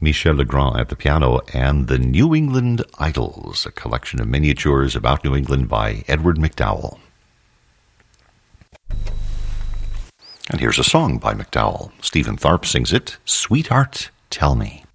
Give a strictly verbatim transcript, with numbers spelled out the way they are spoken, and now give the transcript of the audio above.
Michel Legrand at the piano, and The New England Idols, a collection of miniatures about New England by Edward McDowell. And here's a song by McDowell. Stephen Tharpe sings it, Sweetheart, Tell Me.